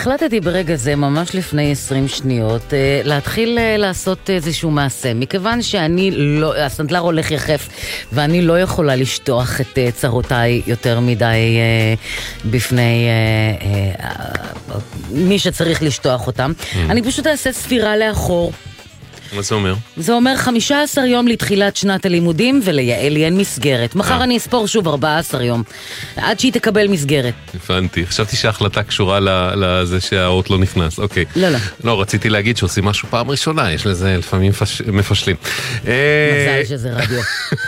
החלטתי ברגע זה, ממש לפני 20 שניות, להתחיל לעשות איזשהו מעשה, מכיוון שאני לא, הסנדלר הולך יחף, ואני לא יכולה לשטוח את צרותיי יותר מדי בפני מי שצריך לשטוח אותם. אני פשוט אעשה ספירה לאחור. מה זה אומר? זה אומר 15 יום לתחילת שנת הלימודים, וליעל אין מסגרת. מחר אני אספור שוב 14 יום, עד שהיא תקבל מסגרת. הבנתי, חשבתי שההחלטה קשורה לזה שהאות לא נכנס, אוקיי. לא. לא, רציתי להגיד שעושים משהו פעם ראשונה, יש לזה לפעמים מפשלים. מזל שזה רדיו.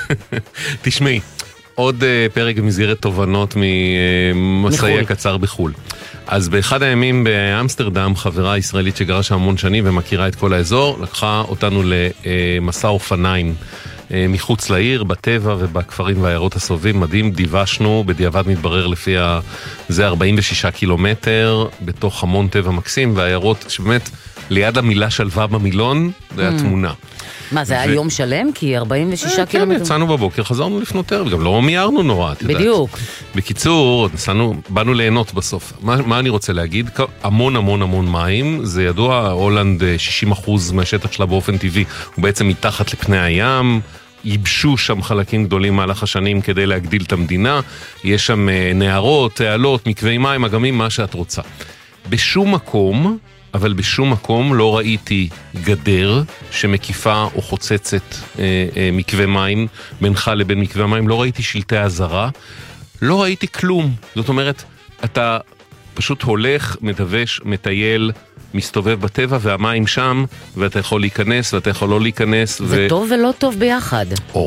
תשמעי, עוד פרק במסגרת תובנות ממסעי הקצר בחול. אז באחד הימים באמסטרדם, חברה ישראלית שגרה שם המון שנים ומכירה את כל האזור, לקחה אותנו למסע אופניים מחוץ לעיר, בטבע ובכפרים והעיירות הסובבים. מדהים, דיוושנו, בדיעבד מתברר לפי זה 46 קילומטר, בתוך המון טבע מקסים, והעיירות שבאמת ליד המילה שלווה במילון, זה התמונה. מה, זה היה יום שלם? כי 46 קילומטר... כן, יצאנו בבוקר, חזרנו לפנות ערב, גם לא מיירנו נורא, את יודעת. בדיוק. בקיצור, באנו ליהנות בסוף. מה אני רוצה להגיד? המון המון המון מים, זה ידוע, הולנד 60% מהשטח שלה באופן טבעי, הוא בעצם מתחת לפני הים, ייבשו שם חלקים גדולים מהלך השנים כדי להגדיל את המדינה, יש שם נהרות, תעלות, מקווי מים, אגמים, מה שאת רוצה. בשום מקום... אבל בשום מקום לא ראיתי גדר שמקיפה או חוצצת מקווה מים, בינך לבין מקווה מים, לא ראיתי שלטי הזרה, לא ראיתי כלום. זאת אומרת, אתה פשוט הולך, מדווש, מטייל, מסתובב בטבע והמים שם, ואתה יכול להיכנס ואתה יכול לא להיכנס. זה טוב ולא טוב ביחד.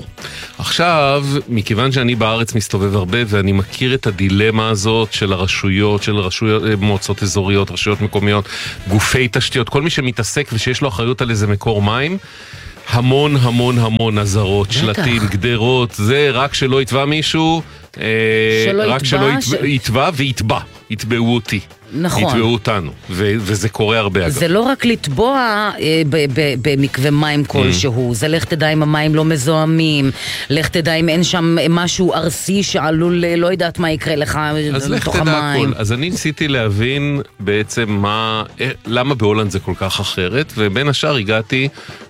עכשיו, מכיוון שאני בארץ מסתובב הרבה, ואני מכיר את הדילמה הזאת של הרשויות, מועצות אזוריות, רשויות מקומיות, גופי תשתיות, כל מי שמתעסק ושיש לו אחריות על איזה מקור מים, המון המון המון עזרות, שלטים, גדרות, זה רק שלא יתבע מישהו, רק שלא יתבע ויתבע, יתבעו אותי. נכון. יתבעו אותנו, וזה קורה הרבה אגב. זה לא רק לטבוע במקווה מים כלשהו, זה לך תדע אם המים לא מזוהמים, לך תדע אם אין שם משהו ארסי שעלול, לא יודעת מה יקרה לך לתוך המים. אז אני ניסיתי להבין בעצם למה בהולנד זה כל כך אחרת, ובין השאר הגעתי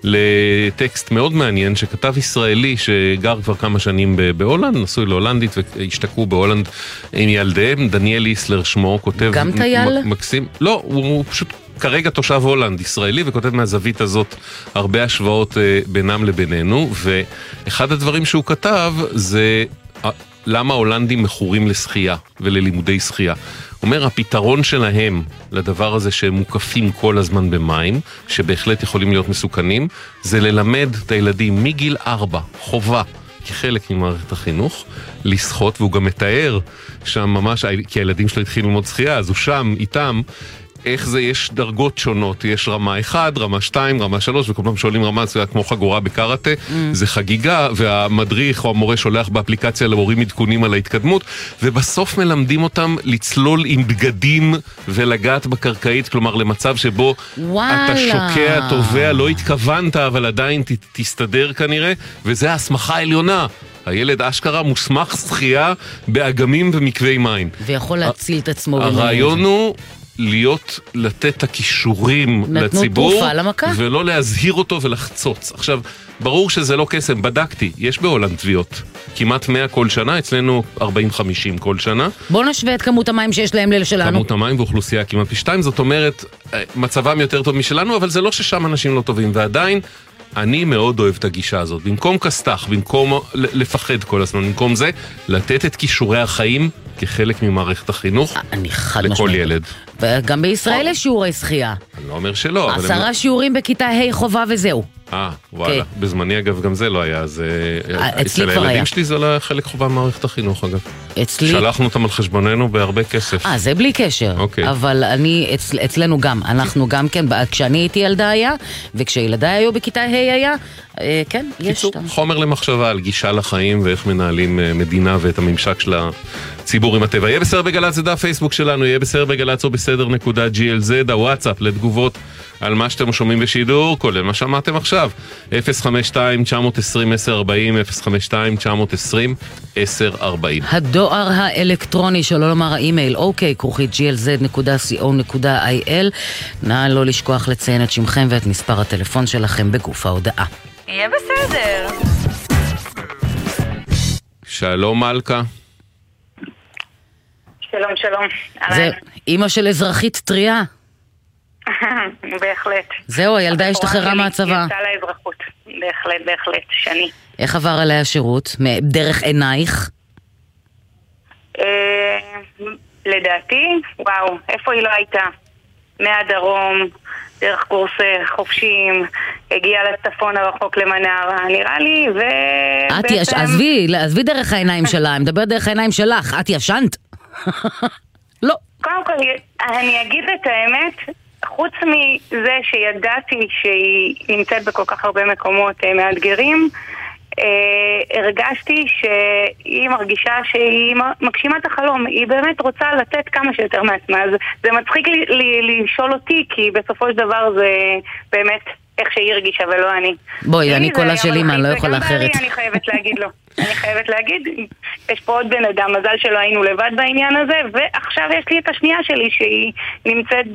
לטקסט מאוד מעניין שכתב ישראלי שגר כבר כמה שנים בהולנד, נשוי להולנדית והשתקעו בהולנד עם ילדיהם, דניאל איסלר שמו, כותב... גם טייל? מקסים. לא, הוא פשוט כרגע תושב הולנד, ישראלי, וכותב מהזווית הזאת הרבה השוואות בינם לבינינו, ואחד הדברים שהוא כתב זה למה הולנדים מכורים לשחייה וללימודי שחייה. הוא אומר, הפתרון שלהם לדבר הזה שהם מוקפים כל הזמן במים, שבהחלט יכולים להיות מסוכנים, זה ללמד את הילדים מגיל 4, חובה, כחלק ממערכת החינוך, לשחות, והוא גם מתאר שם ממש, כי הילדים שלו התחילו ללמוד שחייה, אז הוא שם איתם, איך זה, יש דרגות שונות, יש רמה 1, רמה 2, רמה 3, וכל פעם שואלים רמה, זה כמו חגורה בקראטה, זה חגיגה, והמדריך או המורה שולח באפליקציה להורים עדכונים על ההתקדמות, ובסוף מלמדים אותם לצלול עם בגדים ולגעת בקרקעית, כלומר למצב שבו אתה שוקע, טובע, לא התכוונת, אבל עדיין תסתדר כנראה, וזה ההסמכה העליונה. הילד אשכרה מוסמך שחייה באגמים ומקווי מים. ויכול להציל את עצמו. הרעיון הוא לתת את הכישורים לציבור, ולא להזהיר אותו ולחצוץ. עכשיו, ברור שזה לא קסם, בדקתי, יש בהולנד תביעות, כמעט 100 כל שנה, אצלנו 40-50 כל שנה. בוא נשווה את כמות המים שיש להם שלנו. כמות המים ואוכלוסייה כמעט פי 2, זאת אומרת, מצבם יותר טוב משלנו, אבל זה לא ששם אנשים לא טובים, ועדיין, אני מאוד אוהב את הגישה הזאת. במקום כסתח, במקום לפחד כל הזמן, במקום זה, לתת את כישורי החיים כחלק ממערכת החינוך לכל ילד. וגם בישראל יש שיעורי שחייה. אני לא אומר שלא. 10 שיעורים בכיתה ה' חובה וזהו. וואלה. בזמני אגב גם זה לא היה. אצל הילדים שלי זה לא היה חלק חובה במערכת החינוך אגב. שלחנו אותם על חשבוננו בהרבה כסף. זה בלי קשר. אבל אצלנו גם, אנחנו גם כן, כשאני הייתי ילדה היה, וכשילדיי היו בכיתה ה' היה, כן, יש אותם. חומר למחשבה על גישה לחיים ואיך מנהלים מדינה ואת הממשק של הציבור עם הטבע. יהיה בסדר בגלץ, זה דף פייסבוק שלנו, יהיה בסדר בגלץ או בסדר.glz, הוואטסאפ לתגובות על מה שאתם שומעים בשידור, כולל מה שמעתם עכשיו. 052-920-1040, 052-920-1040. הדואר האלקטרוני, שלא לומר האימייל, ok@glz.co.il. נא לא לשכוח לציין את שמכם ואת מספר הטלפון שלכם בגוף ההודעה. יהיה בסדר. שלום מלכה. שלום, שלום. זה אמא של אזרחית טריה. בהחלט. זהו, הילדה השתחררה מהצבא. יצאה לאזרחות. בהחלט, שני. איך עבר עליה השירות? דרך עינייך? לדעתי, וואו, איפה היא לא הייתה? מהדרום, דרך קורס חופשים, הגיעה לצפון הרחוק למנרה, נראה לי, ובעצם... עזבי דרך העיניים שלה, אני מדברת דרך העיניים שלך, את ישנת? לא. קודם כל, אני אגיד את האמת, חוץ מזה שידעתי שהיא נמצאת בכל כך הרבה מקומות מאתגרים, הרגשתי שהיא מרגישה שהיא מגשימה את החלום, היא באמת רוצה לתת כמה שיותר מעצמה. זה מצחיק לי לשאול אותי, כי בסופו של דבר זה באמת איך שהיא הרגישה ולא אני. בואי, אני קולה שלי, מה, לא יכולה אחרת. אני חייבת להגיד לו. אני חייבת להגיד, יש פה עוד בן אדם, מזל שלא היינו לבד בעניין הזה, ועכשיו יש לי את השנייה שלי שהיא נמצאת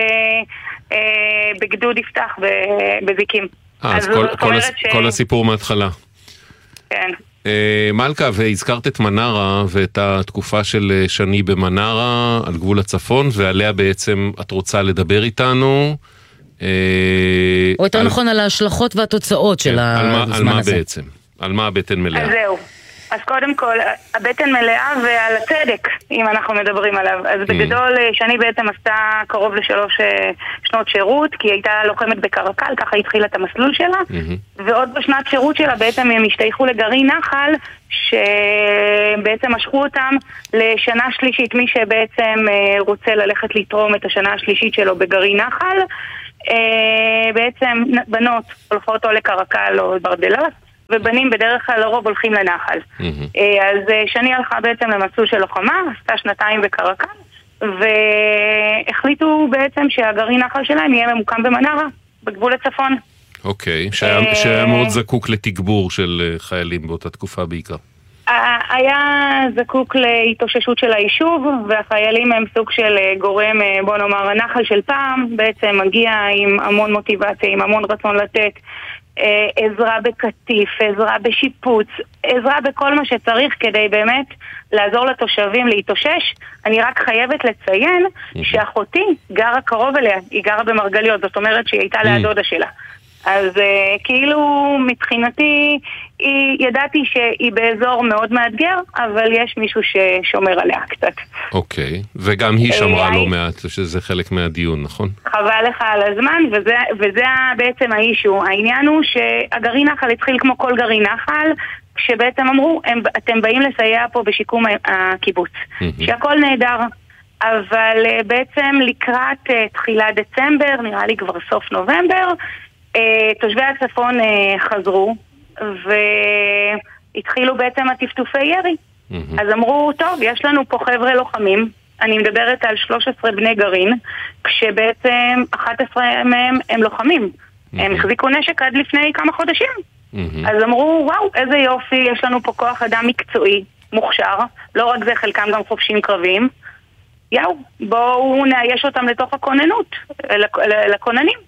בגדוד יפתח בזיקים. אז כל הסיפור מההתחלה. כן. מלכה, והזכרת את מנרה ואת התקופה של שני במנרה על גבול הצפון, ועליה בעצם את רוצה לדבר איתנו. או יותר נכון על ההשלכות והתוצאות של הזמן הזה. על מה בעצם? על מה הבטן מלאה? אז זהו. אז קודם כל, הבטן מלאה ועל הצדק, אם אנחנו מדברים עליו. אז בגדול, שני בעצם עשתה קרוב ל3 שנות שירות, כי היא הייתה לוחמת בקרקל, ככה התחילה את המסלול שלה, ועוד בשנת שירות שלה בעצם הם השתייכו לגרעין נחל, שבעצם משכו אותם לשנה שלישית, מי שבעצם רוצה ללכת לתרום את השנה השלישית שלו בגרעין נחל, בעצם בנות הולכות או לקרקל או ברדלס, ובנים בדרך כלל לרוב הולכים לנחל. אז שני הלכה בעצם למסלול של לוחמה, עשתה 2 בקרקל, והחליטו בעצם שהגרעין נחל שלהם יהיה ממוקם במנרה, בגבול הצפון. אוקיי, שהיה מאוד זקוק לתגבור של חיילים באותה תקופה בעיקר. היה זקוק להתאוששות של היישוב, והחיילים הם סוג של גורם, בוא נאמר, הנחל של פעם, בעצם מגיע עם המון מוטיבציה, עם המון רצון לתת עזרה בקטיף, עזרה בשיפוץ, עזרה בכל מה שצריך כדי באמת לעזור לתושבים להתאושש. אני רק חייבת לציין שאחותי גרה קרוב אליה, היא גרה במרגליות, זאת אומרת שהיא הייתה ליד דודה שלה. אז כאילו מבחינתי ידעתי שהיא באזור מאוד מאתגר, אבל יש מישהו ששומר עליה קצת. אוקיי, וגם היא שמרה לא מעט, שזה חלק מהדיון, נכון? חבל לך על הזמן, וזה בעצם האישו. העניין הוא שהגרעין נחל התחיל כמו כל גרעין נחל, כשבעצם אמרו, אתם באים לסייע פה בשיקום הקיבוץ, שהכל נהדר. אבל בעצם לקראת תחילת דצמבר, נראה לי כבר סוף נובמבר, תושבי הצפון חזרו והתחילו בעצם הטפטופי ירי. אז אמרו, טוב, יש לנו פה חבר'ה לוחמים, אני מדברת על 13 בני גרעין, כשבעצם 11 מהם הם לוחמים, הם החזיקו נשק עד לפני כמה חודשים. אז אמרו, וואו, איזה יופי, יש לנו פה כוח אדם מקצועי, מוכשר, לא רק זה, חלקם גם חופשים קרביים, בואו נאייש אותם לתוך הכוננות, לכוננים.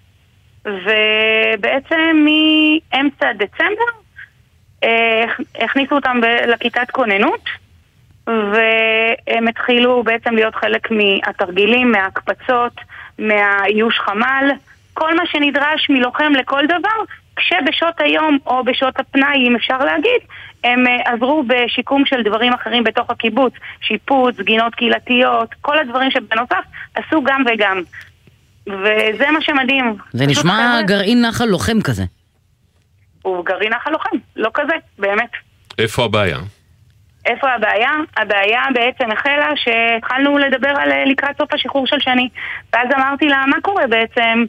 ובעצם מאמצע דצמבר הכניסו אותם לכיתת כוננות, והם התחילו בעצם להיות חלק מהתרגילים, מההקפצות, מהאיוש חמ"ל, כל מה שנדרש מלוחם לכל דבר, כשבשעות היום או בשעות הפנאי, אם אפשר להגיד, הם עזרו בשיקום של דברים אחרים בתוך הקיבוץ, שיפוץ, גינות קהילתיות, כל הדברים שבנוסף עשו גם וגם. וזה מה שמדהים. זה נשמע גרעין נחל לוחם כזה. הוא גרעין נחל לוחם, לא כזה, באמת. איפה הבעיה? איפה הבעיה? הבעיה בעצם החלה שהתחלנו לדבר על לקראת סוף השחרור של שני. ואז אמרתי לה, מה קורה בעצם?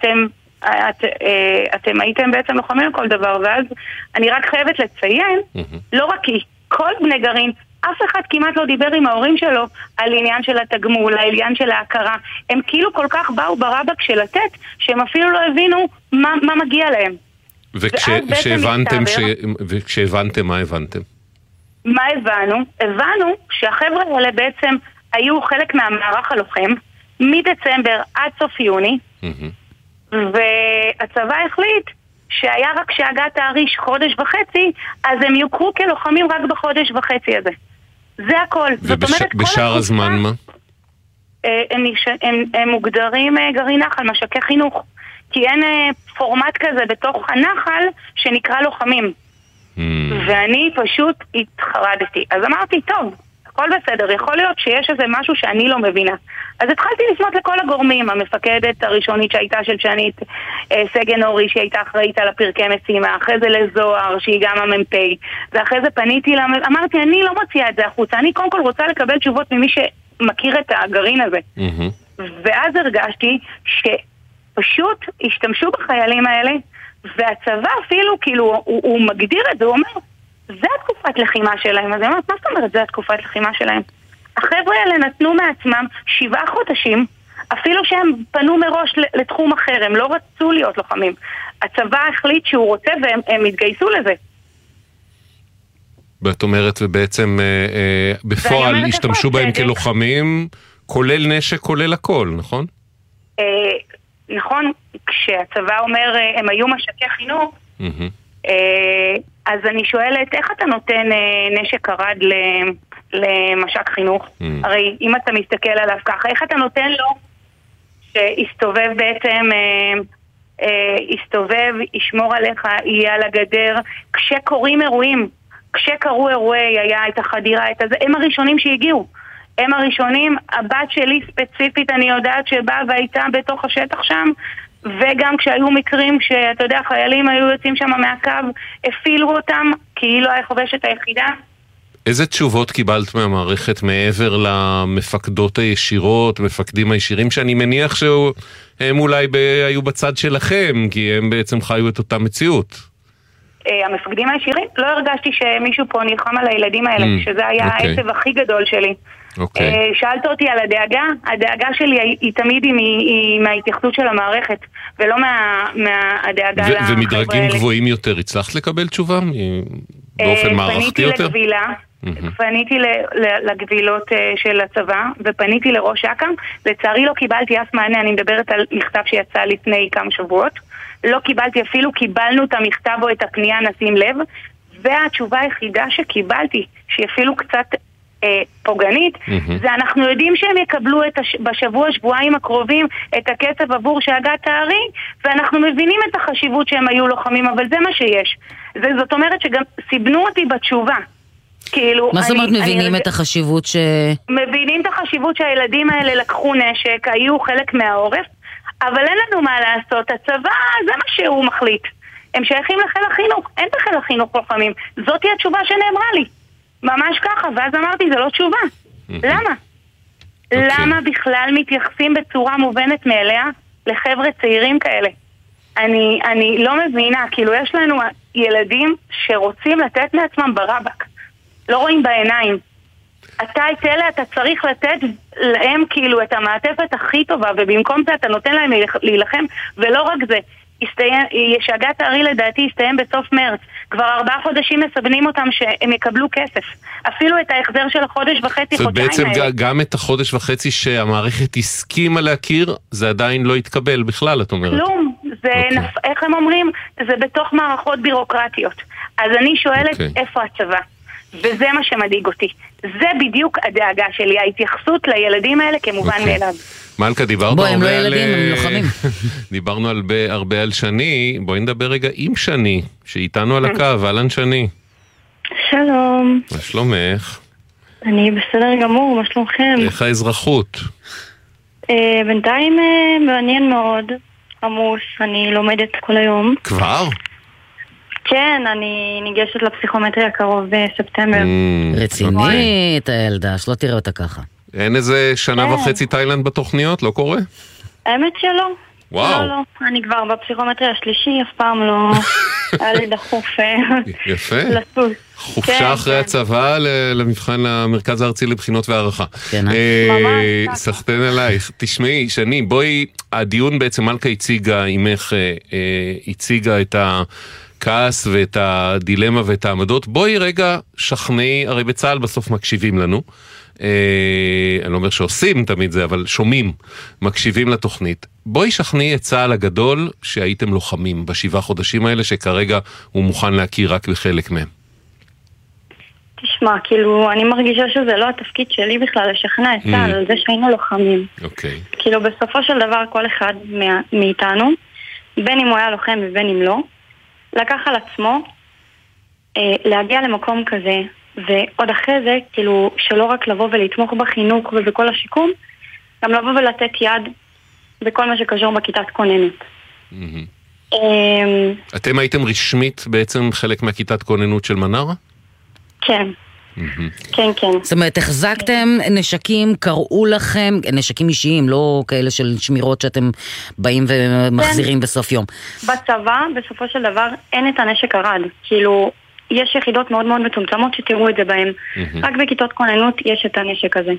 אתם הייתם בעצם לוחמים כל דבר, ואז אני רק חייבת לציין, לא רק כי כל בני גרעין אף אחד כמעט לא דיבר עם ההורים שלו על עניין של התגמול, על עניין של ההכרה. הם כאילו כל כך באו ברבק של לתת, שהם אפילו לא הבינו מה מגיע להם. וכשהבנתם, מה הבנתם? מה הבנו? הבנו שהחבר'ה האלה בעצם היו חלק מהמערך הלוחם, מדצמבר עד סוף יוני, והצבא החליט שהיה רק שהגעת תאריש חודש וחצי, אז הם יוכרו כלוחמים רק בחודש וחצי הזה. זה הכל. ובשאר הזמן מה? הם מוגדרים גרעין נחל, משקי חינוך. כי אין פורמט כזה בתוך הנחל שנקרא לוחמים. ואני פשוט התחרדתי. אז אמרתי, טוב, הכל בסדר, יכול להיות שיש איזה משהו שאני לא מבינה. אז התחלתי לפנות לכל הגורמים, המפקדת הראשונית שהייתה של שנית, סגן אורי שהייתה אחראית על הפרקי משימה, אחרי זה לזוהר שהיא גם המ"פ, ואחרי זה פניתי אמרתי, אני לא מוציאה את זה החוצה, אני קודם כל רוצה לקבל תשובות ממי שמכיר את הגרעין הזה. ואז הרגשתי שפשוט השתמשו בחיילים האלה, והצבא אפילו, כאילו, הוא מגדיר את זה, הוא אומר, זה התקופת לחימה שלהם. אז אני אומרת, מה זאת אומרת, זה התקופת לחימה שלהם? החבר'ה האלה נתנו מעצמם 7 חודשים, אפילו שהם פנו מראש לתחום אחר, הם לא רצו להיות לוחמים. הצבא החליט שהוא רוצה והם התגייסו לזה. ואת אומרת, ובעצם בפועל השתמשו בהם כלוחמים, כולל נשק, כולל הכל, נכון? נכון, כשהצבא אומר הם היו משקי חינוך, אז אני שואלת, איך אתה נותן נשק כרד למשק חינוך? הרי אם אתה מסתכל עליו ככה, איך אתה נותן לו שיסתובב בעצם, יסתובב, ישמור עליך, יהיה על הגדר, כשקורים אירועים, כשקרו אירועי, היה את החדירה, את הזה, הם הראשונים שהגיעו. הם הראשונים, הבת שלי ספציפית, אני יודעת שבאה והייתה בתוך השטח שם, וגם כשהיו מקרים שאתה יודע, חיילים היו יוצאים שם מהקו, הפעילו אותם, כי היא לא היה חובשת היחידה. איזה תשובות קיבלת מהמערכת מעבר למפקדות הישירות, מפקדים הישירים, שאני מניח שהם אולי היו בצד שלכם, כי הם בעצם חיו את אותה מציאות? המפקדים הישירים? לא הרגשתי שמישהו פה נלחם על הילדים האלה, שזה היה העצב הכי גדול שלי. שאלת אותי על הדאגה שלי היא תמיד היא מההתייחסות של המערכת, ולא מהדאגה ומדרגים גבוהים יותר, הצלחת לקבל תשובה באופן מערכתי יותר? פניתי לגבילות של הצבא, ופניתי לראש אכ"א, לצערי לא קיבלתי אף מענה, אני מדברת על מכתב שיצא לפני כמה שבועות, לא קיבלתי אפילו, קיבלנו את המכתב או את הפנייה, נשים לב, והתשובה היחידה שקיבלתי, שהיא אפילו קצת פוגנית, זה אנחנו יודעים שהם יקבלו בשבוע, שבועיים הקרובים את הכסף עבור שהגת תארי, ואנחנו מבינים את החשיבות שהם היו לוחמים, אבל זה מה שיש. זאת אומרת שגם סיבנו אותי בתשובה. מה זאת אומרת מבינים את החשיבות מבינים את החשיבות שהילדים האלה לקחו נשק, היו חלק מהעורף, אבל אין לנו מה לעשות. הצבא, זה מה שהוא מחליט. הם שייכים לחיל החינוך, אין בחיל החינוך לוחמים. זאת היא התשובה שנאמרה לי. ממש ככה, ואז אמרתי, זה לא תשובה. למה? למה בכלל מתייחסים בצורה מובנת מאליה לחבר'ה צעירים כאלה? אני לא מבינה, כאילו יש לנו ילדים שרוצים לתת מעצמם ברבק. לא רואים בעיניים. אתה צריך לתת להם כאילו את המעטפת הכי טובה, ובמקום זה אתה נותן להם להילחם, ולא רק זה. שהגת תארי לדעתי יסתיים בסוף מרץ. כבר 4 חודשים מסבנים אותם שהם יקבלו כסף. אפילו את ההחזר של החודש וחצי, חודשיים בעצם גם את החודש וחצי שהמערכת הסכימה להכיר, זה עדיין לא יתקבל בכלל, את אומרת. כלום. איך הם אומרים? זה בתוך מערכות בירוקרטיות. אז אני שואלת איפה הצבא? וזה מה שמדאיג אותי. זה בדיוק הדאגה שלי, ההתייחסות לילדים האלה כמובן מאליו. מלכה, דיברנו הם לא ילדים, הם לוחמים. דיברנו הרבה על שני, בואי נדבר רגע עם שני, שאיתנו על הקו, אהלן שני. שלום. מה שלומך? אני בסדר גמור, מה שלומכם? איך האזרחות? בינתיים מעניין מאוד, עמוס, אני לומדת כל היום. כבר? כן, אני ניגשת לפסיכומטרי הקרוב בספטמבר. רצינית הילדה, שלא תראה אותה ככה. אין איזה שנה וחצי תאילנד בתוכניות? לא קורה? האמת שלא. וואו. לא, אני כבר בפסיכומטרי השלישי, אף פעם לא היה לי דחוף יפה. לסוס. חופשה אחרי הצבא למבחן למרכז הארצי לבחינות והערכה. סחטן עלייך. תשמעי, שני, בואי, הדיון בעצם מלכה הציגה, אימך הציגה את הכעס ואת הדילמה ואת העמדות. בואי רגע שכנעי, הרי בצה"ל בסוף מקשיבים לנו. אני לא אומר שעושים תמיד זה, אבל שומעים, מקשיבים לתוכנית. בואי שכנעי את צה"ל הגדול שהייתם לוחמים ב7 חודשים האלה, שכרגע הוא מוכן להכיר רק בחלק מהם. תשמע, כאילו, אני מרגישה שזה לא התפקיד שלי בכלל לשכנע את צה"ל על זה שהיינו לוחמים. אוקיי. כאילו, בסופו של דבר כל אחד מאיתנו, בין אם הוא היה לוחם ובין אם לא, לקח על עצמו להגיע למקום כזה, ועוד אחרי זה, כאילו, שלא רק לבוא ולתמוך בחינוך ובכל השיקום, גם לבוא ולתת יד בכל מה שקשור בכיתת כוננות. אתם הייתם רשמית בעצם חלק מהכיתת כוננות של מנרה? כן. כן, כן. זאת אומרת, החזקתם נשקים, קראו לכם, נשקים אישיים, לא כאלה של שמירות שאתם באים ומחזירים בסוף יום. בצבא, בסופו של דבר, אין את הנשק הרד. כאילו, יש יחידות מאוד מאוד מצומצמות שתראו את זה בהם. רק בכיתות כוננות יש את הנשק הזה.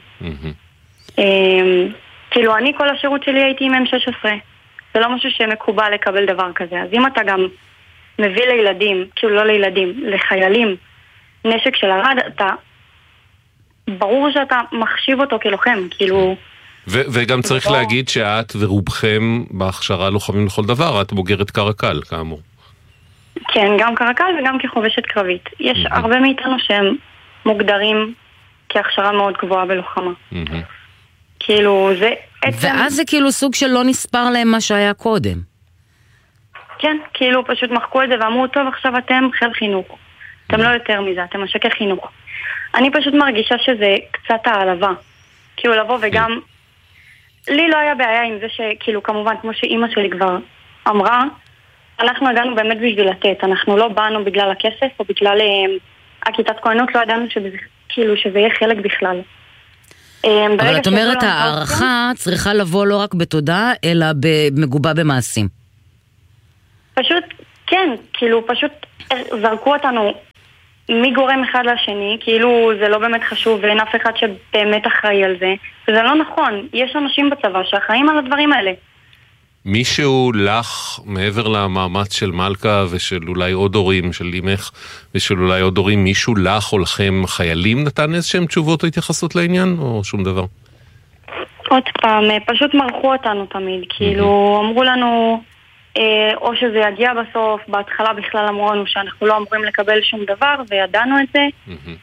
כאילו, אני כל השירות שלי הייתי עם M16. זה לא משהו שמקובל לקבל דבר כזה. אז אם אתה גם מביא לילדים, כאילו לא לילדים, לחיילים, נשק של הרד, אתה ברור שאתה מחשיב אותו כלוחם, כאילו... וגם צריך להגיד שאת ורובכם בהכשרה לוחמים לכל דבר, את בוגרת קרקל, כאמור. כן, גם קרקל וגם כחובשת קרבית. יש הרבה מאיתנו שהם מוגדרים כהכשרה מאוד גבוהה בלוחמה. כאילו, זה... ואז זה כאילו סוג של לא נספר להם מה שהיה קודם. כן, כאילו פשוט מחקו את זה ואמרו, טוב, עכשיו אתם חיל חינוך. אתם לא יותר מזה, אתם משקי חינוך. אני פשוט מרגישה שזה קצת העלבה. כאילו לבוא וגם... לי לא היה בעיה עם זה שכאילו כמובן, כמו שאימא שלי כבר אמרה, אנחנו הגענו באמת בשביל לתת. אנחנו לא באנו בגלל הכסף או בגלל הכיתת כהנות, לא ידענו שזה יהיה חלק בכלל. אבל את אומרת, הערכה צריכה לבוא לא רק בתודה, אלא מגובה במעשים. פשוט, כן, כאילו פשוט זרקו אותנו מגורם אחד לשני, כאילו זה לא באמת חשוב ואין אף אחד שבאמת אחראי על זה. וזה לא נכון, יש אנשים בצבא שאחראים על הדברים האלה. מישהו לך, מעבר למאמץ של מלכה ושל אולי עוד הורים, של אמך ושל אולי עוד הורים, מישהו לך או לכם חיילים נתן איזשהם תשובות או התייחסות לעניין או שום דבר? עוד פעם, פשוט מרחו אותנו תמיד, כאילו אמרו לנו או שזה יגיע בסוף, בהתחלה בכלל אמרו לנו שאנחנו לא אמורים לקבל שום דבר וידענו את זה.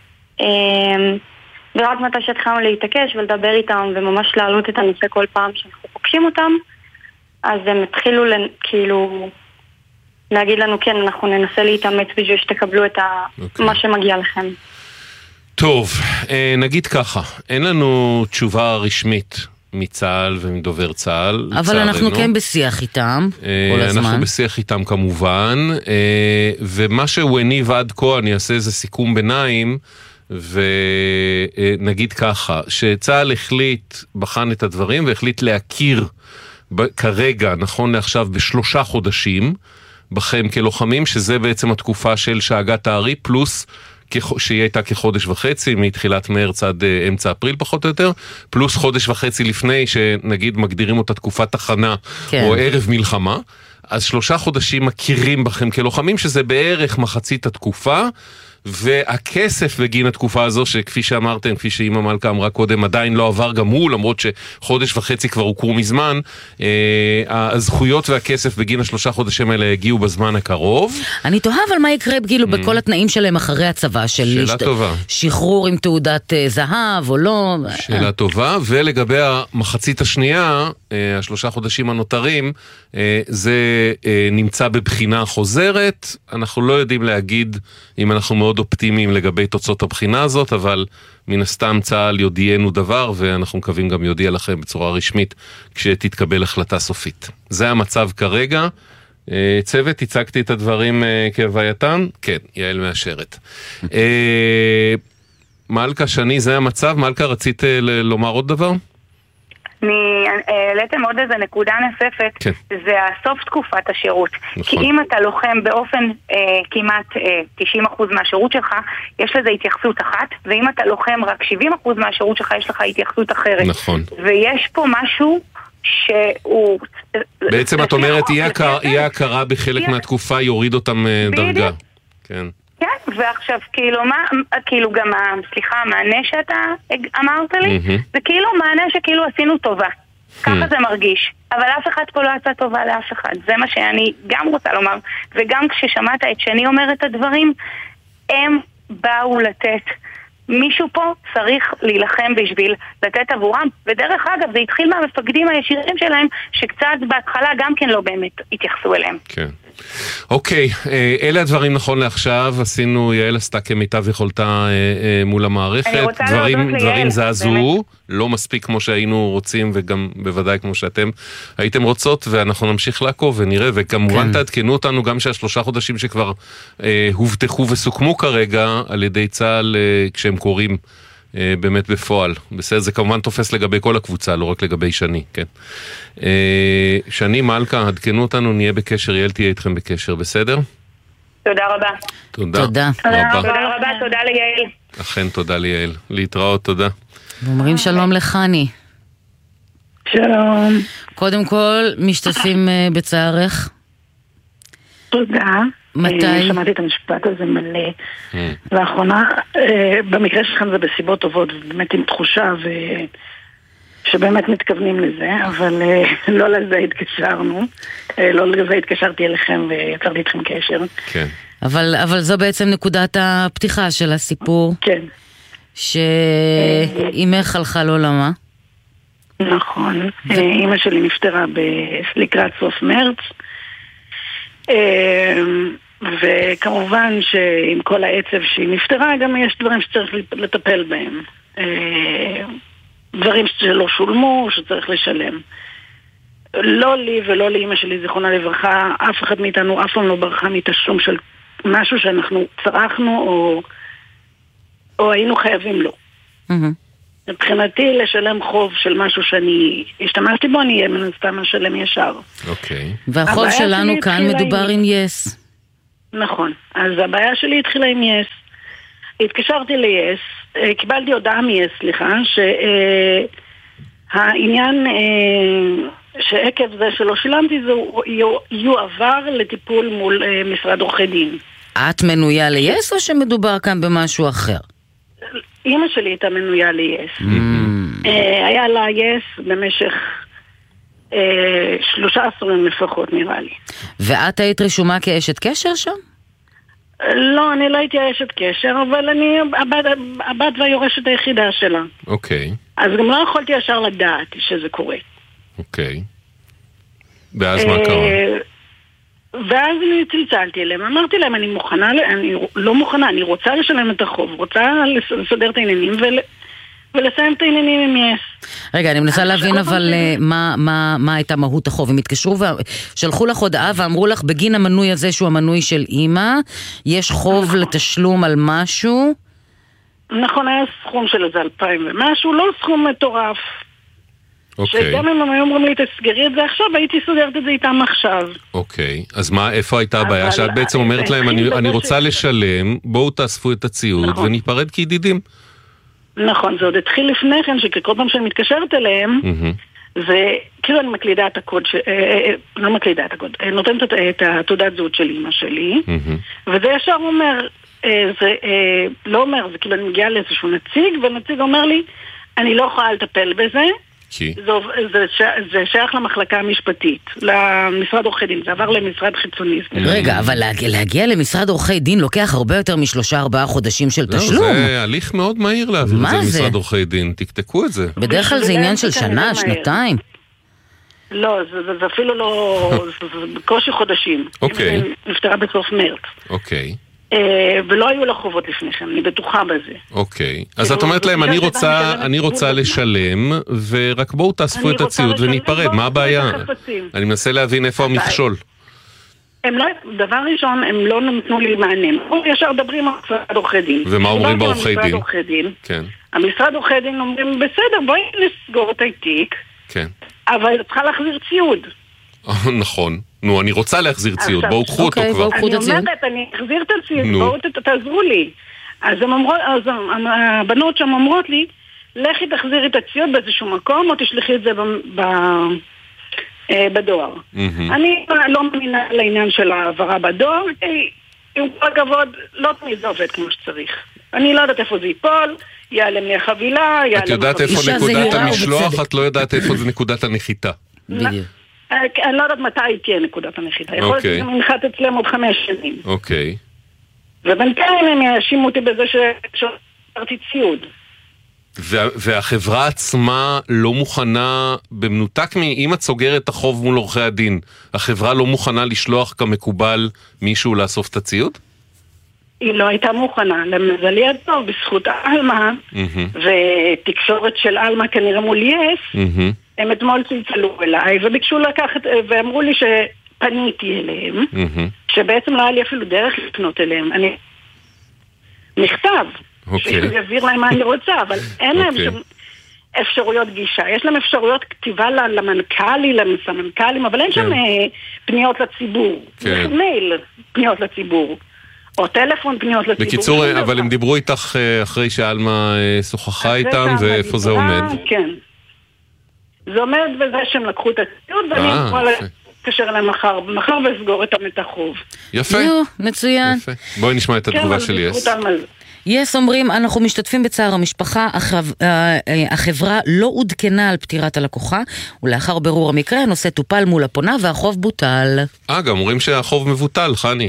ורק מתי שהתחלנו להתעקש ולדבר איתם וממש להעלות את הנושא כל פעם שאנחנו פוגשים אותם, אז הם התחילו כאילו להגיד לנו, כן, אנחנו ננסה להתאמץ בשביל שתקבלו את מה שמגיע לכם. טוב, נגיד ככה, אין לנו תשובה רשמית מצה"ל ומדובר צה"ל. אבל אנחנו כן בשיח איתם כל הזמן. אנחנו בשיח איתם כמובן, ומה שהוא הניב עד כה, אני אעשה איזה סיכום ביניים, ונגיד ככה, שצה"ל החליט, בחן את הדברים והחליט להכיר כרגע, נכון לעכשיו, ב3 חודשים, בכם כלוחמים, שזה בעצם התקופה של שאגת הארי, פלוס שהיא הייתה כחודש וחצי, מתחילת מרץ עד אמצע אפריל פחות או יותר, פלוס חודש וחצי לפני, שנגיד מגדירים אותה תקופת תחנה, כן. או ערב מלחמה, אז 3 חודשים מכירים בכם כלוחמים, שזה בערך מחצית התקופה, והכסף בגין התקופה הזו, שכפי שאמרתם, כפי שאמא מלכה אמרה קודם, עדיין לא עבר גם הוא, למרות שחודש וחצי כבר הוכרו מזמן, הזכויות והכסף בגין 3 חודשים האלה הגיעו בזמן הקרוב. אני תוהה אבל מה יקרה כאילו בכל התנאים שלהם אחרי הצבא, של שחרור עם תעודת זהב או לא. שאלה טובה, ולגבי המחצית השנייה, 3 חודשים הנותרים, זה נמצא בבחינה חוזרת, אנחנו לא יודעים להגיד אם אנחנו מאוד אופטימיים לגבי תוצאות הבחינה הזאת, אבל מן הסתם צה"ל יודיענו דבר, ואנחנו מקווים גם יודיע לכם בצורה רשמית כשתתקבל החלטה סופית. זה המצב כרגע. צוות, הצגתי את הדברים כהווייתם? כן, יעל מאשרת. מלכה, שני, זה המצב. מלכה, רצית לומר עוד דבר? העליתם עוד איזה נקודה נוספת, כן. זה הסוף תקופת השירות. נכון. כי אם אתה לוחם באופן כמעט 90% מהשירות שלך, יש לזה התייחסות אחת, ואם אתה לוחם רק 70% מהשירות שלך, יש לך התייחסות אחרת. נכון. ויש פה משהו שהוא... בעצם את אומרת, יהיה הכרה בחלק מהתקופה, יוריד אותם דרגה. כן. כן, ועכשיו כאילו גם, סליחה, המענה שאתה אמרת לי, זה כאילו מענה שכאילו עשינו טובה. ככה זה מרגיש. אבל אף אחד פה לא עשה טובה לאף אחד. זה מה שאני גם רוצה לומר. וגם כששמעת את שני אומר את הדברים, הם באו לתת. מישהו פה צריך להילחם בשביל לתת עבורם. ודרך אגב, זה התחיל מהמפקדים הישירים שלהם, שקצת בהתחלה גם כן לא באמת התייחסו אליהם. כן. אוקיי, אלה הדברים נכון לעכשיו, יעל עשתה כמיטב יכולתה מול המערכת, דברים זעזעו, לא מספיק כמו שהיינו רוצים וגם בוודאי כמו שאתם הייתם רוצות, ואנחנו נמשיך לעקוב ונראה, וכמובן תעדכנו אותנו גם שה3 חודשים שכבר הובטחו וסוכמו כרגע על ידי צה"ל כשהם קוראים באמת בפועל. בסדר, זה כמובן תופס לגבי כל הקבוצה, לא רק לגבי שני, כן. שני מלכה, עדכנו אותנו, נהיה בקשר, יעל תהיה איתכם בקשר, בסדר? תודה רבה. תודה. תודה רבה, תודה ליעל. אכן, תודה ליעל. להתראות, תודה. ואומרים שלום לחני. שלום. קודם כל, משתתפים בצערך. תודה. מתי? שמעתי את המשפט הזה מלא. לאחרונה, במקרה שלכם זה בסיבות טובות, באמת עם תחושה שבאמת מתכוונים לזה, אבל לא לזה התקשרנו. לא לזה התקשרתי אליכם ויצרתי איתכם קשר. כן. אבל זו בעצם נקודת הפתיחה של הסיפור. כן. שאימך הלכה לעולמה. נכון. אמא שלי נפטרה לקראת סוף מרץ. וכמובן שעם כל העצב שהיא נפטרה, גם יש דברים שצריך לטפל בהם. דברים שלא שולמו, שצריך לשלם. לא לי ולא לאמא שלי, זיכרונה לברכה, אף אחד מאיתנו אף פעם לא ברחה מתשלום של משהו שאנחנו צרכנו או היינו חייבים לו. מבחינתי לשלם חוב של משהו שאני השתמשתי בו, אני אהיה מן הסתם לשלם ישר. אוקיי. והחוב שלנו כאן מדובר עם יס. נכון. אז הבעיה שלי התחילה עם יס. התקשרתי ליס, קיבלתי הודעה מיס, סליחה, שהעניין שעקב זה שלא שילמתי, זה יועבר לטיפול מול משרד עורכי דין. את מנויה ליס או שמדובר כאן במשהו אחר? אמא שלי הייתה מנויה ליס. היה לה יס במשך 13 לפחות נראה לי. ואת היית רשומה כאשת קשר שם? לא, אני לא הייתי אשת קשר, אבל אני הבת והיורשת היחידה שלה. אוקיי. אז גם לא יכולתי ישר לדעת שזה קורה. אוקיי. ואז מה קרה? ואז אני צלצלתי אליהם, אמרתי להם, אני לא מוכנה, אני רוצה לשלם את החוב, רוצה לסדר את העניינים ולסיים את העניינים עם יס. רגע, אני מנסה להבין אבל מה הייתה מהות החוב. הם התקשרו ושלחו לך הודעה ואמרו לך, בגין המנוי הזה שהוא המנוי של אמא, יש חוב לתשלום על משהו? נכון, היה סכום של איזה 2,000 ומשהו, לא סכום מטורף. שגם אם הם היו אומרים לי, תסגרי את זה עכשיו, הייתי סוגרת את זה איתם עכשיו. אוקיי, אז איפה הייתה הבעיה? שאת בעצם אומרת להם, אני רוצה לשלם, בואו תאספו את הציוד וניפרד כידידים. נכון, זה עוד התחיל לפני כן, שכל פעם שאני מתקשרת אליהם, וכאילו אני מקלידה את הקוד, לא מקלידה את הקוד, נותנת את התעודת זהות של אמא שלי, וזה ישר אומר, זה לא אומר, זה כאילו אני מגיעה לאיזשהו נציג, ונציג אומר לי, אני לא יכולה לטפל בזה, זה שייך למחלקה המשפטית, למשרד עורכי דין, זה עבר למשרד חיצוני. רגע, אבל להגיע למשרד עורכי דין לוקח הרבה יותר מ3-4 חודשים של תשלום. זה הליך מאוד מהיר להעביר את זה למשרד עורכי דין, תקתקו את זה. בדרך כלל זה עניין של שנה, שנתיים. לא, זה אפילו לא, זה בקושי חודשים. אוקיי. נפטרה בסוף מרץ. אוקיי. ולא היו לה חובות לפני כן, אני בטוחה בזה. אוקיי, אז את אומרת להם, אני רוצה לשלם, ורק בואו תאספו את הציוד וניפרד, מה הבעיה? אני מנסה להבין איפה המכשול. דבר ראשון, הם לא נתנו לי מענה. הם ישר מדברים על משרד עורכי דין. ומה אומרים בעורכי דין? המשרד עורכי דין אומרים, בסדר, בואי נסגור את התיק. כן. אבל צריכה להחזיר ציוד. נכון. נו, אני רוצה להחזיר ציוד, בואו קחו אותו כבר. אני אומרת, אני אחזיר את הציוד, בואו תעזרו לי. אז הבנות שם אומרות לי, לכי תחזירי את הציוד באיזשהו מקום, או תשלחי את זה בדואר. אני לא מאמינה לעניין של העברה בדואר, עם כל הכבוד, לא תמיד זה עובד כמו שצריך. אני לא יודעת איפה זה ייפול, יעלה מהחבילה, את יודעת איפה נקודת המשלוח, את לא יודעת איפה זה נקודת הנחיתה. בדיוק. אני לא יודעת מתי תהיה נקודת הנחיתה. יכול להיות שזה מנחת אצלם עוד 5 שנים. אוקיי. ובינתיים הם יאשימו אותי בזה ששרתי ציוד. והחברה עצמה לא מוכנה, במנותק אם את סוגרת את החוב מול עורכי הדין, החברה לא מוכנה לשלוח כמקובל מישהו לאסוף את הציוד? היא לא הייתה מוכנה. למזלי הטוב, בזכות אלמה, ותקשורת של אלמה כנראה מול יס, הם אתמול צלצלו אליי וביקשו לקחת, ואמרו לי שפניתי אליהם, שבעצם לא היה לי אפילו דרך לפנות אליהם. אני מכתב. שיעביר להם מה אני רוצה, אבל אין להם אפשרויות גישה. יש להם אפשרויות כתיבה למנכ"לים, לסמנכ"לים, אבל אין שם פניות לציבור. מייל פניות לציבור. או טלפון פניות לציבור. בקיצור, אבל הם דיברו איתך אחרי שאלמה שוחחה איתם, ואיפה זה עומד? כן. זה עומד בזה שהם לקחו את הציוד, ואני יכולה להתקשר אליהם מחר ולסגור את החוב. יפה. מצוין. בואי נשמע את התגובה של יס. יס אומרים, אנחנו משתתפים בצער המשפחה, החברה לא עודכנה על פטירת הלקוחה, ולאחר ברור המקרה, הנושא טופל מול הפונה והחוב בוטל. גם אומרים שהחוב מבוטל, חני.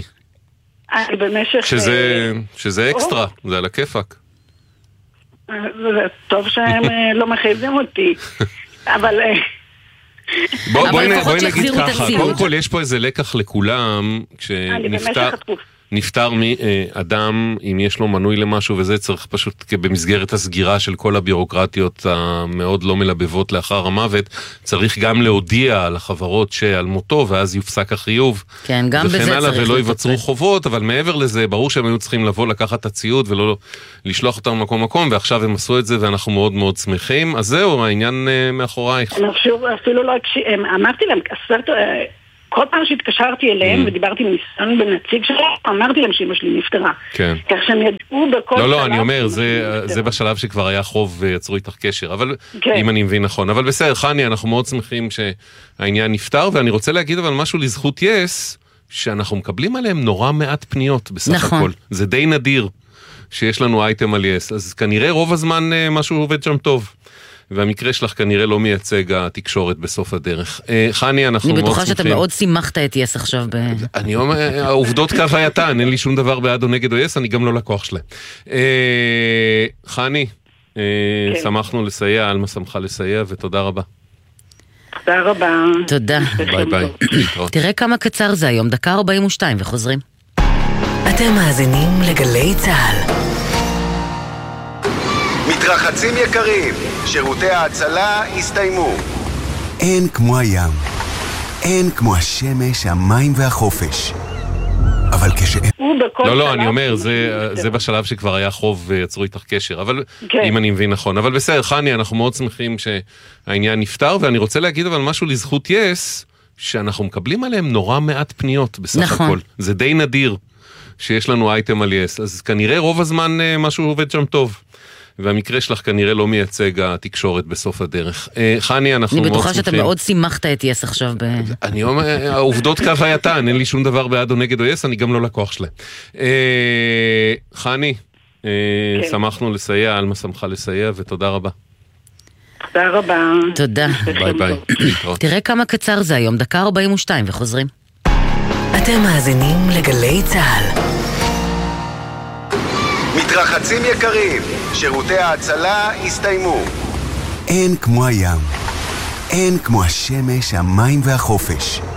שזה אקסטרה, זה על הכיפק. טוב שהם לא מחייבים אותי, אבל... בואי נגיד ככה, קודם כל יש פה איזה לקח לכולם, נפטר מאדם, אם יש לו מנוי למשהו וזה, צריך פשוט במסגרת הסגירה של כל הבירוקרטיות המאוד לא מלבבות לאחר המוות, צריך גם להודיע לחברות שעל מותו, ואז יופסק החיוב. כן, גם בזה צריך לטפל. ולא ייווצרו חובות, אבל מעבר לזה, ברור שהם היו צריכים לבוא לקחת את הציוד, ולא לשלוח אותם מקום, ועכשיו הם עשו את זה, ואנחנו מאוד מאוד שמחים. אז זהו, העניין מאחורייך. אפילו לא, אמרתי להם, כל פעם שהתקשרתי אליהם ודיברתי מניסיון בנציג שלהם, אמרתי להם שאמא שלי נפטרה. כן. כך שהם ידעו בכל שלב... לא, אני אומר, זה בשלב שכבר היה חוב ויצרו איתך קשר, אבל אם אני מבין נכון. אבל בסדר, חני, אנחנו מאוד שמחים שהעניין נפטר, ואני רוצה להגיד אבל משהו לזכות יס, שאנחנו מקבלים עליהם נורא מעט פניות בסך הכל. זה די נדיר שיש לנו אייטם על יס, אז כנראה רוב הזמן משהו עובד שם טוב. והמקרה שלך כנראה לא מייצג התקשורת בסוף הדרך. חני, אנחנו מאוד שמחים. אני בטוחה שאתה מאוד שימחת את יס עכשיו אני אומר, העובדות כהווייתן, אין לי שום דבר בעד או נגד או יס, אני גם לא לקוח שלהם. חני, שמחנו לסייע, אלמה שמחה לסייע, ותודה רבה. תודה רבה. תודה. ביי ביי. תראה כמה קצר זה היום, 1:42 וחוזרים. אתם מאזינים לגלי צהל. מתרחצים יקרים, שירותי ההצלה הסתיימו. אין כמו הים, אין כמו השמש, המים והחופש. אבל לא, אני אומר, זה בשלב שכבר היה חוב ויצרו איתך קשר, אבל אם אני מבין נכון. אבל בסדר, חני, אנחנו מאוד שמחים שהעניין נפטר, ואני רוצה להגיד אבל משהו לזכות יס, שאנחנו מקבלים עליהם נורא מעט פניות בסך הכל. זה די נדיר שיש לנו אייטם על יס, אז כנראה רוב הזמן משהו עובד שם טוב. והמקרה שלך כנראה לא מייצג התקשורת בסוף הדרך. חני, אנחנו מאוד שמחים. אני בטוחה שאתה מאוד שימחת את יס עכשיו אני אומר, העובדות כהווייתן, אין לי שום דבר בעד או נגד או יס, אני גם לא לקוח שלהם. חני, שמחנו לסייע, אלמה שמחה לסייע, ותודה רבה. תודה רבה. תודה. ביי ביי. תראה כמה קצר זה היום, 1:42 וחוזרים. אתם מאזינים לגלי צהל. מתרחצים יקרים, שירותי ההצלה הסתיימו. אין כמו הים, אין כמו השמש, המים והחופש.